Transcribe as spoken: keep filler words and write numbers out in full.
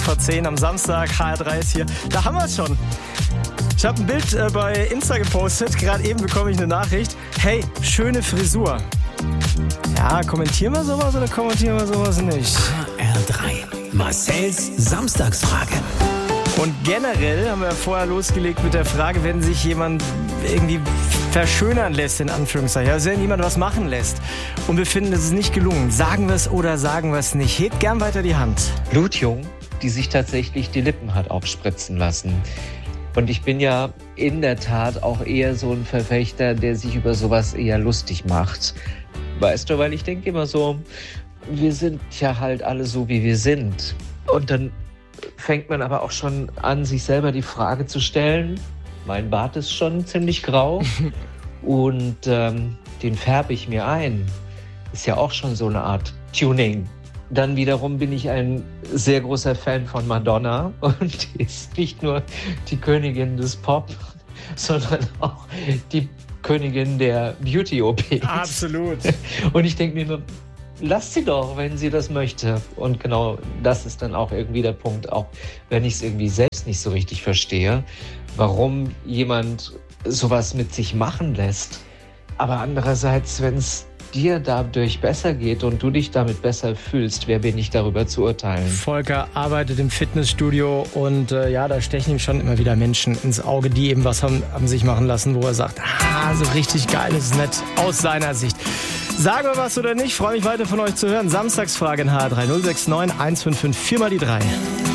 vor zehn am Samstag. H R drei ist hier. Da haben wir es schon. Ich habe ein Bild äh, bei Insta gepostet. Gerade eben bekomme ich eine Nachricht. Hey, schöne Frisur. Ja, kommentieren wir sowas oder kommentieren wir sowas nicht? H R drei. Marcells Samstagsfrage. Und generell haben wir vorher losgelegt mit der Frage, wenn sich jemand irgendwie verschönern lässt, in Anführungszeichen. Also wenn jemand was machen lässt und wir finden, es ist nicht gelungen, sagen wir es oder sagen wir es nicht. Hebt gern weiter die Hand. Blutjung, die sich tatsächlich die Lippen hat aufspritzen lassen. Und ich bin ja in der Tat auch eher so ein Verfechter, der sich über sowas eher lustig macht. Weißt du, weil ich denke immer so, wir sind ja halt alle so, wie wir sind. Und dann fängt man aber auch schon an, sich selber die Frage zu stellen. Mein Bart ist schon ziemlich grau und ähm, den färbe ich mir ein. Ist ja auch schon so eine Art Tuning. Dann wiederum bin ich ein sehr großer Fan von Madonna und die ist nicht nur die Königin des Pop, sondern auch die Königin der Beauty-O Ps. Absolut. Und ich denke mir nur, lasst sie doch, wenn sie das möchte. Und genau das ist dann auch irgendwie der Punkt, auch wenn ich es irgendwie selbst nicht so richtig verstehe, warum jemand sowas mit sich machen lässt. Aber andererseits, wenn es dir dadurch besser geht und du dich damit besser fühlst, wer bin ich, darüber zu urteilen? Volker arbeitet im Fitnessstudio und äh, ja, da stechen ihm schon immer wieder Menschen ins Auge, die eben was haben, haben sich machen lassen, wo er sagt, ah, so richtig geil ist es nicht aus seiner Sicht. Sagen wir was oder nicht, freue mich weiter von euch zu hören. Samstagsfrage in H R drei null sechs neun eins fünf fünf vier mal die drei.